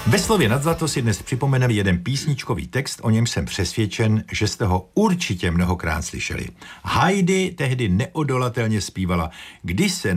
Ve Slově nad zlato si dnes připomeneme jeden písničkový text, o něm jsem přesvědčen, že jste ho určitě mnohokrát slyšeli. Heidi tehdy neodolatelně zpívala Když se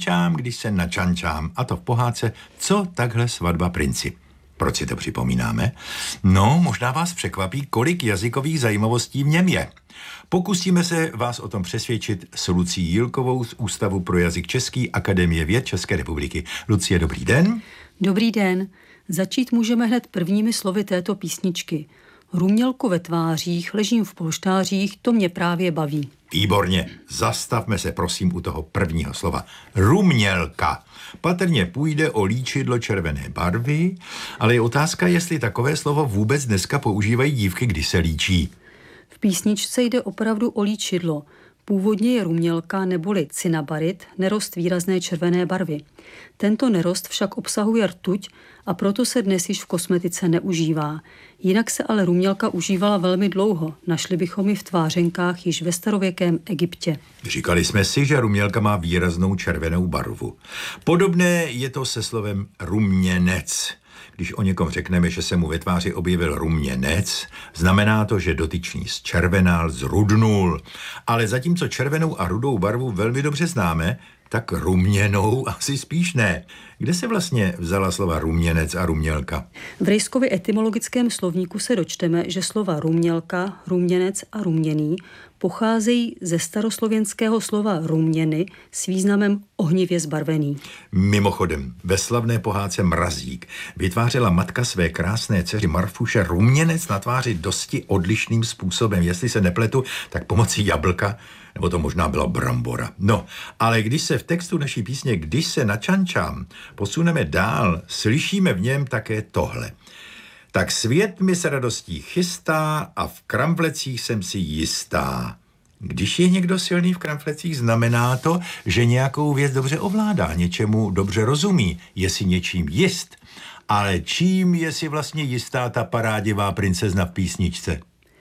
načančám, a to v pohádce Co takhle svatba princi. Proč si to připomínáme? No, možná vás překvapí, kolik jazykových zajímavostí v něm je. Pokusíme se vás o tom přesvědčit s Lucí Jílkovou z Ústavu pro jazyk český Akademie věd České republiky. Lucie, dobrý den. Dobrý den. Začít můžeme hned prvními slovy této písničky. Rumělko ve tvářích, ležím v polštářích, to mě právě baví. Výborně, zastavme se prosím u toho prvního slova. Rumělka. Patrně půjde o líčidlo červené barvy, ale je otázka, jestli takové slovo vůbec dneska používají dívky, když se líčí. V písničce jde opravdu o líčidlo. Původně je rumělka neboli cinnabarid, nerost výrazné červené barvy. Tento nerost však obsahuje rtuť a proto se dnes již v kosmetice neužívá. Jinak se ale rumělka užívala velmi dlouho. Našli bychom ji v tvářenkách již ve starověkém Egyptě. Říkali jsme si, že rumělka má výraznou červenou barvu. Podobné je to se slovem ruměnec. Když o někom řekneme, že se mu ve tváři objevil ruměnec, znamená to, že dotyčný zčervenal, zrudnul. Ale zatímco červenou a rudou barvu velmi dobře známe, tak ruměnou asi spíš ne. Kde se vlastně vzala slova ruměnec a rumělka? V Rejskově etymologickém slovníku se dočteme, že slova rumělka, ruměnec a ruměný pocházejí ze staroslověnského slova ruměny s významem ohnivě zbarvený. Mimochodem, ve slavné pohádce Mrazík vytvářela matka své krásné dceři Marfuše ruměnec na tváři dosti odlišným způsobem. Jestli se nepletu, tak pomocí jablka, nebo to možná byla brambora. No, ale když se v textu naší písně Když se načančám posuneme dál, slyšíme v něm také tohle. Tak svět mi s radostí chystá a v kramflecích jsem si jistá. Když je někdo silný v kramflecích, znamená to, že nějakou věc dobře ovládá, něčemu dobře rozumí, je si něčím jist. Ale čím je si vlastně jistá ta parádivá princezna v písničce?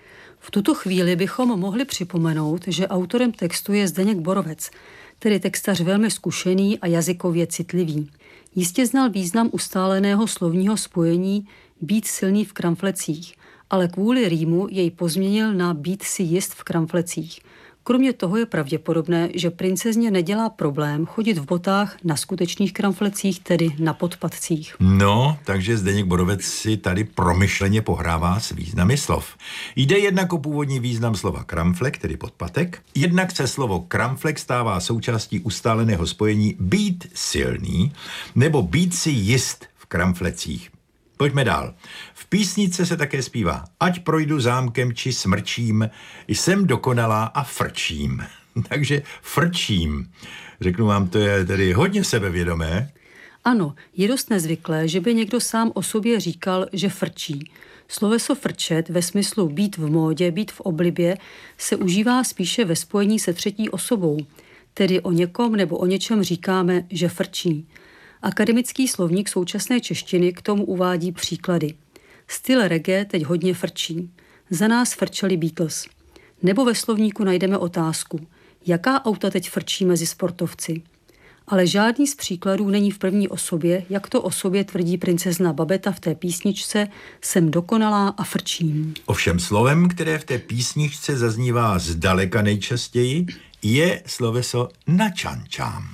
V tuto chvíli bychom mohli připomenout, že autorem textu je Zdeněk Borovec, tedy textař velmi zkušený a jazykově citlivý. Jistě znal význam ustáleného slovního spojení být silný v kramflecích, ale kvůli rýmu jej pozměnil na být si jist v kramflecích. Kromě toho je pravděpodobné, že princezně nedělá problém chodit v botách na skutečných kramflecích, tedy na podpatcích. No, takže Zdeněk Borovec si tady promyšleně pohrává s významy slov. Jde jednak o původní význam slova kramflek, tedy podpatek, jednak se slovo kramflek stává součástí ustáleného spojení být silný nebo být si jist v kramflecích. Pojďme dál. V písnice se také zpívá Ať projdu zámkem či smrčím, jsem dokonalá a frčím. Takže frčím. Řeknu vám, to je tedy hodně sebevědomé. Ano, je dost nezvyklé, že by někdo sám o sobě říkal, že frčí. Sloveso frčet ve smyslu být v módě, být v oblibě se užívá spíše ve spojení se třetí osobou. Tedy o někom nebo o něčem říkáme, že frčí. Akademický slovník současné češtiny k tomu uvádí příklady. Styl reggae teď hodně frčí. Za nás frčeli Beatles. Nebo ve slovníku najdeme otázku, jaká auta teď frčí mezi sportovci. Ale žádný z příkladů není v první osobě, jak to o sobě tvrdí princezna Babeta v té písničce Jsem dokonalá a frčím. Ovšem slovem, které v té písničce zaznívá zdaleka nejčastěji, je sloveso načančám.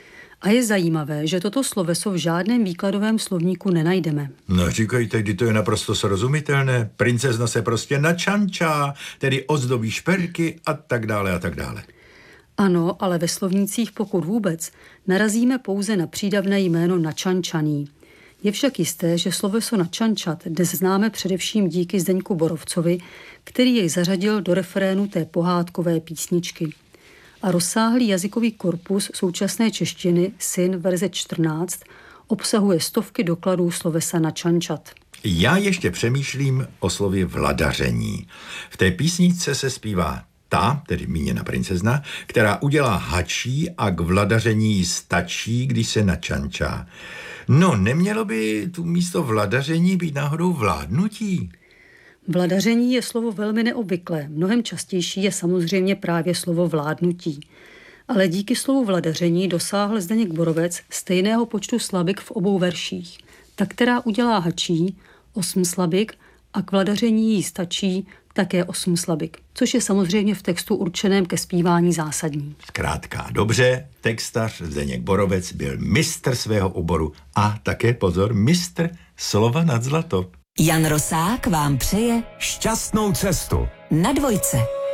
A je zajímavé, že toto sloveso v žádném výkladovém slovníku nenajdeme. No říkejte, kdy to je naprosto srozumitelné. Princezna se prostě načančá, tedy ozdobí šperky a tak dále a tak dále. Ano, ale ve slovnících, pokud vůbec, narazíme pouze na přídavné jméno načančaný. Je však jisté, že sloveso načančat dnes známe především díky Zdeňku Borovcovi, který jej zařadil do refrénu té pohádkové písničky. A rozsáhlý jazykový korpus současné češtiny Syn verze 14 obsahuje stovky dokladů slovesa načančat. Já ještě přemýšlím o slově vladaření. V té písničce se zpívá ta, tedy míněna princezna, která udělá hačí a k vladaření stačí, když se načančá. No, nemělo by tu místo vladaření být náhodou vládnutí? Vladaření je slovo velmi neobvyklé. Mnohem častější je samozřejmě právě slovo vládnutí. Ale díky slovu vladaření dosáhl Zdeněk Borovec stejného počtu slabik v obou verších. Ta, která udělá hačí, 8 slabik, a k vladaření jí stačí také 8 slabik, což je samozřejmě v textu určeném ke zpívání zásadní. Zkrátka dobře, textař Zdeněk Borovec byl mistr svého oboru a také, pozor, mistr slova nad zlato. Jan Rosák vám přeje šťastnou cestu na Dvojce.